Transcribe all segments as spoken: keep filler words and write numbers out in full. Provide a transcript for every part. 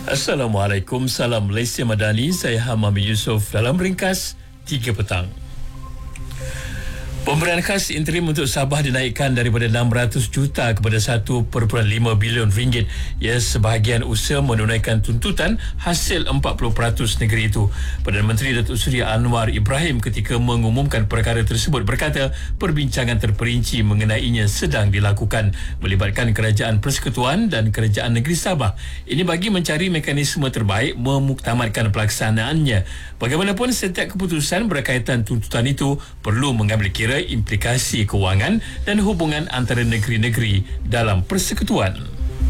Assalamualaikum, salam Malaysia Madani. Saya Hamam Yusof dalam ringkas tiga petang. Pemberian khas interim untuk Sabah dinaikkan daripada enam ratus juta kepada satu perpuluhan lima bilion ringgit. Ya, sebahagian usaha menunaikan tuntutan hasil empat puluh peratus negeri itu. Perdana Menteri Datuk Seri Anwar Ibrahim ketika mengumumkan perkara tersebut berkata perbincangan terperinci mengenainya sedang dilakukan melibatkan Kerajaan Persekutuan dan Kerajaan Negeri Sabah. Ini bagi mencari mekanisme terbaik memuktamadkan pelaksanaannya. Bagaimanapun, setiap keputusan berkaitan tuntutan itu perlu mengambil kira implikasi kewangan dan hubungan antara negeri-negeri dalam persekutuan.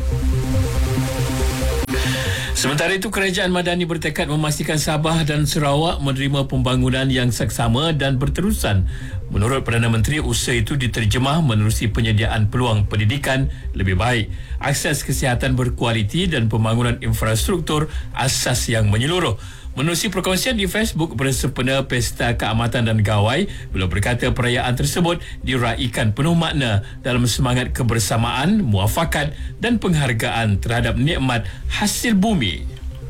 Sementara itu, Kerajaan Madani bertekad memastikan Sabah dan Sarawak menerima pembangunan yang saksama dan berterusan. Menurut Perdana Menteri, usaha itu diterjemah menerusi penyediaan peluang pendidikan lebih baik, akses kesihatan berkualiti dan pembangunan infrastruktur asas yang menyeluruh. Menerusi perkongsian di Facebook bersempena Pesta Keamatan dan Gawai, beliau berkata perayaan tersebut diraikan penuh makna dalam semangat kebersamaan, muafakat dan penghargaan terhadap nikmat hasil bumi.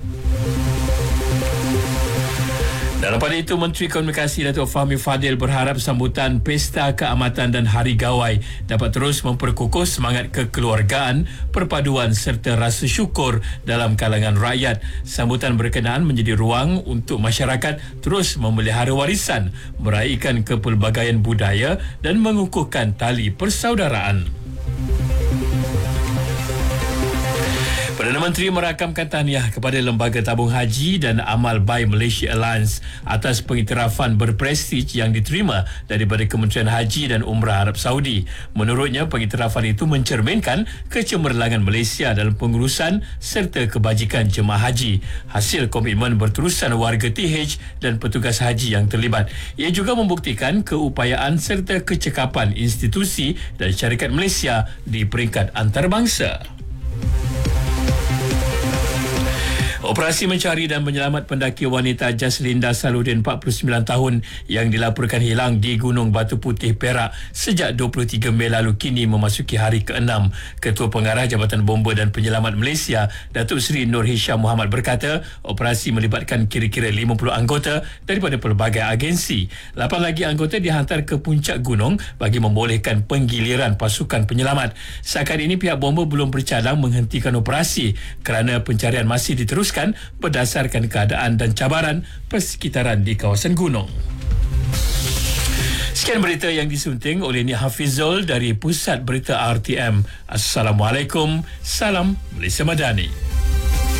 Dalam pada itu, Menteri Komunikasi Datuk Fahmi Fadil berharap sambutan Pesta Keamatan dan Hari Gawai dapat terus memperkukuh semangat kekeluargaan, perpaduan serta rasa syukur dalam kalangan rakyat. Sambutan berkenaan menjadi ruang untuk masyarakat terus memelihara warisan, meraihkan kepelbagaian budaya dan mengukuhkan tali persaudaraan. Perdana Menteri merakamkan tahniah kepada Lembaga Tabung Haji dan Amal Baik Malaysia Alliance atas pengiktirafan berprestij yang diterima daripada Kementerian Haji dan Umrah Arab Saudi. Menurutnya, pengiktirafan itu mencerminkan kecemerlangan Malaysia dalam pengurusan serta kebajikan jemaah haji. Hasil komitmen berterusan warga T H dan petugas haji yang terlibat. Ia juga membuktikan keupayaan serta kecekapan institusi dan syarikat Malaysia di peringkat antarabangsa. Operasi mencari dan menyelamat pendaki wanita Jaslinda Saludin empat puluh sembilan tahun yang dilaporkan hilang di Gunung Batu Putih, Perak sejak dua puluh tiga Mei lalu kini memasuki hari keenam. Ketua Pengarah Jabatan Bomba dan Penyelamat Malaysia, Datuk Seri Nur Hisham Muhammad berkata operasi melibatkan kira-kira lima puluh anggota daripada pelbagai agensi. lapan lagi anggota dihantar ke puncak gunung bagi membolehkan penggiliran pasukan penyelamat. Setakat ini pihak bomba belum bercadang menghentikan operasi kerana pencarian masih diteruskan berdasarkan keadaan dan cabaran persekitaran di kawasan gunung. Sekian berita yang disunting oleh Nik Hafizul dari Pusat Berita R T M. Assalamualaikum, salam Malaysia Madani.